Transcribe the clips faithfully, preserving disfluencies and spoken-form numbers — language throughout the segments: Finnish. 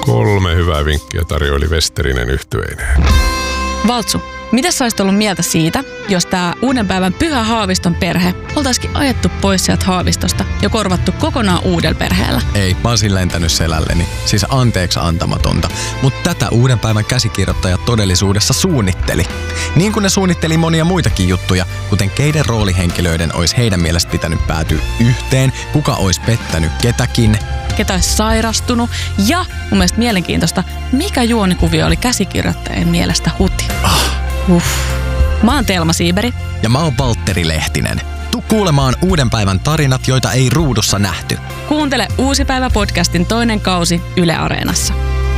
Kolme hyvää vinkkiä tarjoili Westerinen yhtyeineen. Valtsu, mitä sä olisit ollut mieltä siitä, jos tää uuden päivän Pyhä Haaviston perhe oltaisikin ajettu pois sieltä Haavistosta ja korvattu kokonaan uudella perheellä? Ei, mä olisin lentänyt selälleni. Siis anteeksi antamatonta. Mutta tätä uuden päivän käsikirjoittaja todellisuudessa suunnitteli. Niin kuin ne suunnitteli monia muitakin juttuja, kuten keiden roolihenkilöiden olisi heidän mielestä pitänyt päätyä yhteen, kuka olisi pettänyt ketäkin, ketä olisi sairastunut ja mun mielestä mielenkiintoista, mikä juonikuvio oli käsikirjoittajien mielestä huti. Ah. Uff. Mä oon Telma Siiberi. Ja mä oon Valtteri Lehtinen. Tuu kuulemaan uuden päivän tarinat, joita ei ruudussa nähty. Kuuntele Uusi päivä podcastin toinen kausi Yle Areenassa.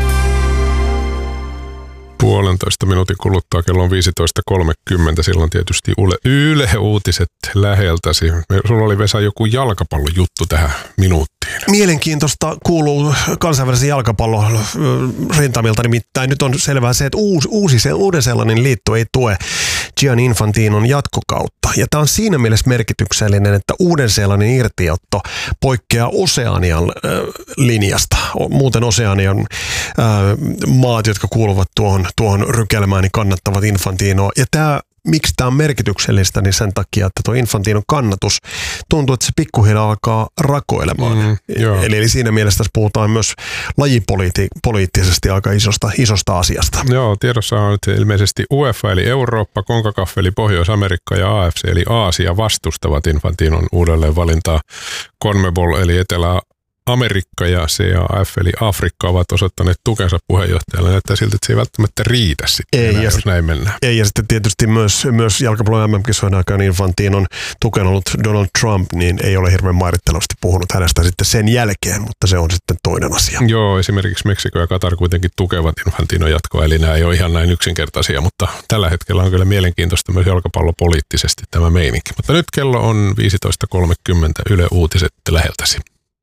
Puolentoista minuutin kuluttua kello on viisitoista kolmekymmentä. Silloin tietysti Yle, Yle Uutiset läheltäsi. Sulla oli, Vesa, joku jalkapallojuttu tähän minuuttiin. Mielenkiintoista kuuluu kansainvälisen jalkapallon rintamilta, nimittäin nyt on selvää se, että uusi, uusi Uuden-Seelannin liitto ei tue Gianni Infantinon jatkokautta. Ja tämä on siinä mielessä merkityksellinen, että Uuden-Seelannin irtiotto poikkeaa Oseanian äh, linjasta. Muuten Oseanian äh, maat, jotka kuuluvat tuohon, tuohon rykelmään, niin kannattavat Infantinoa. Ja tämä miksi tämä on merkityksellistä, niin sen takia, että tuo Infantinon kannatus tuntuu, että se pikkuhiljaa alkaa rakoilemaan. Mm, eli, eli siinä mielessä tässä puhutaan myös lajipoliittisesti aika isosta, isosta asiasta. Joo, tiedossa on nyt ilmeisesti UEFA eli Eurooppa, CONCACAF eli Pohjois-Amerikka ja A F C eli Aasia vastustavat Infantinon uudelleen valintaa. CONMEBOL eli Etelä Amerikka ja C A F eli Afrikka ovat osoittaneet tukensa puheenjohtajalle. Näyttää siltä, että se ei välttämättä riitä sitten, ei, enää, ja jos näin mennään. Ei, ja sitten tietysti myös, myös jalkapallon M M-kisojen aikaan Infantinon tukenut Donald Trump, niin ei ole hirveän mairittelevasti puhunut hänestä sitten sen jälkeen, mutta se on sitten toinen asia. Joo, esimerkiksi Meksiko ja Katar kuitenkin tukevat Infantinon jatkoa, eli nämä ei ole ihan näin yksinkertaisia, mutta tällä hetkellä on kyllä mielenkiintoista myös jalkapallopoliittisesti tämä meininki. Mutta nyt kello on viisitoista kolmekymmentä, Yle Uutiset läheltäsi.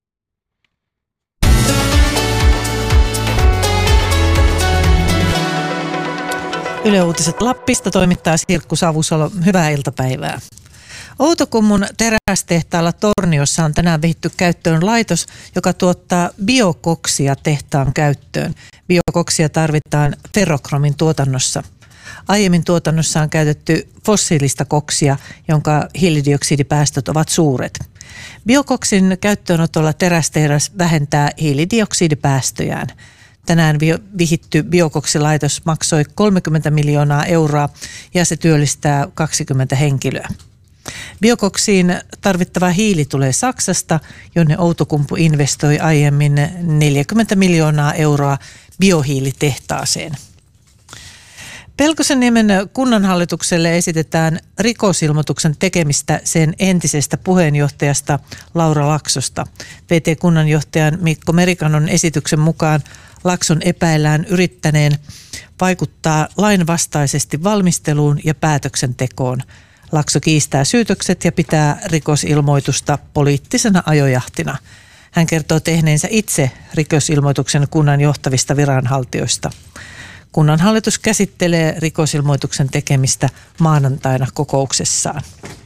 Yle Uutiset Lappista toimittaa Sirkku Savusalo. Hyvää iltapäivää. Outokummun terästehtaalla Torniossa on tänään vihitty käyttöön laitos, joka tuottaa biokoksia tehtaan käyttöön. Biokoksia tarvitaan ferrokromin tuotannossa. Aiemmin tuotannossa on käytetty fossiilista koksia, jonka hiilidioksidipäästöt ovat suuret. Biokoksin käyttöönotolla terästehdas vähentää hiilidioksidipäästöjään. Tänään vihitty biokoksilaitos maksoi kolmekymmentä miljoonaa euroa ja se työllistää kaksikymmentä henkilöä. Biokoksiin tarvittava hiili tulee Saksasta, jonne Outokumpu investoi aiemmin neljäkymmentä miljoonaa euroa biohiilitehtaaseen. Pelkosenniemen kunnanhallitukselle esitetään rikosilmoituksen tekemistä sen entisestä puheenjohtajasta Laura Laksosta. V T-kunnanjohtajan Mikko Merikannon esityksen mukaan Lakson epäillään yrittäneen vaikuttaa lainvastaisesti valmisteluun ja päätöksentekoon. Lakso kiistää syytökset ja pitää rikosilmoitusta poliittisena ajojahtina. Hän kertoo tehneensä itse rikosilmoituksen kunnan johtavista viranhaltijoista. Kunnanhallitus käsittelee rikosilmoituksen tekemistä maanantaina kokouksessaan.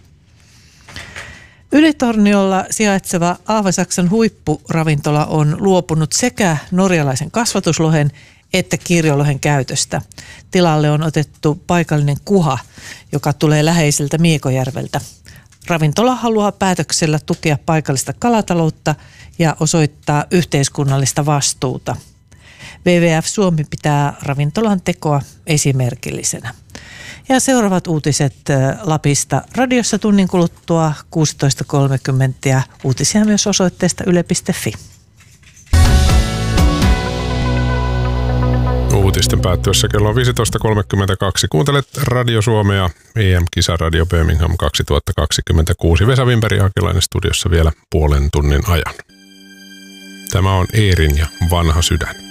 Ylitorniolla sijaitseva Aavasaksan huippuravintola on luopunut sekä norjalaisen kasvatuslohen että kirjolohen käytöstä. Tilalle on otettu paikallinen kuha, joka tulee läheiseltä Miekojärveltä. Ravintola haluaa päätöksellä tukea paikallista kalataloutta ja osoittaa yhteiskunnallista vastuuta. W W F Suomi pitää ravintolan tekoa esimerkillisenä. Ja seuraavat uutiset Lapista radiossa tunnin kuluttua kuusitoista kolmekymmentä ja uutisia myös osoitteesta yle piste fi. Uutisten päättyessä kello on viisitoista kolmekymmentäkaksi. Kuuntelet Radio Suomea, E M-kisaradio Birmingham kaksituhattakaksikymmentäkuusi. Vesa Wimperi Hakilainen studiossa vielä puolen tunnin ajan. Tämä on Eerin ja Vanha sydän.